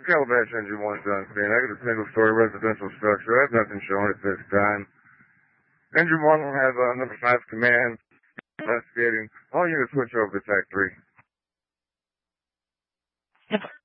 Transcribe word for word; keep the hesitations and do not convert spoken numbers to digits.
Calabash Engine one, John Steen. I got a single-story residential structure. I have nothing showing at this time. Engine one will have uh, number five command. Investigating. All units switch over to Tech three.